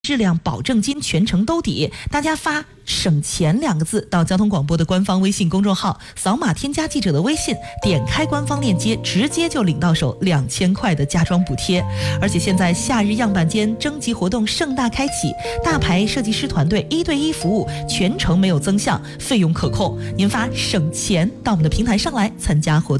质量保证金全程兜底，大家发省钱2个字到交通广播的官方微信公众号，扫码添加记者的微信，点开官方链接，直接就领到手2000块的家装补贴。而且现在夏日样板间征集活动盛大开启，大牌设计师团队1对1服务，全程没有增项，费用可控。您发省钱到我们的平台上来参加活动。